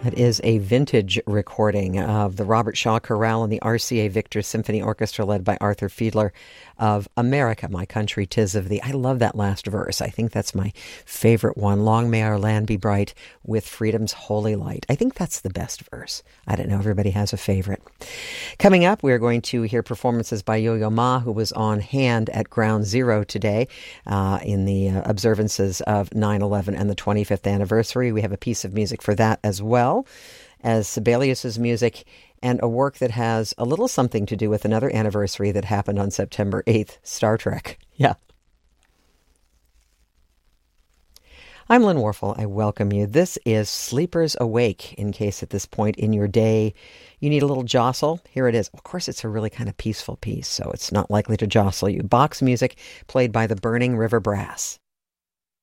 It is a vintage recording of the Robert Shaw Chorale and the RCA Victor Symphony Orchestra led by Arthur Fiedler of America, My Country, 'Tis of Thee. I love that last verse. I think that's my favorite one. Long may our land be bright with freedom's holy light. I think that's the best verse. I don't know. Everybody has a favorite. Coming up, we're going to hear performances by Yo-Yo Ma, who was on hand at Ground Zero today in the observances of 9/11 and the 25th anniversary. We have a piece of music for that as well as Sibelius's music, and a work that has a little something to do with another anniversary that happened on September 8th, Star Trek. Yeah. I'm Lynn Warfel. I welcome you. This is Sleepers Awake, in case at this point in your day you need a little jostle. Here it is. Of course, it's a really kind of peaceful piece, so it's not likely to jostle you. Bach's music played by the Burning River Brass.